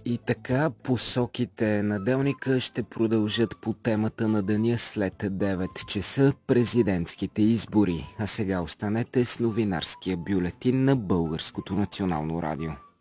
И така посоките на делника ще продължат по темата на деня след 9 часа президентските избори. А сега останете с новинарския бюлетин на Българското национално радио.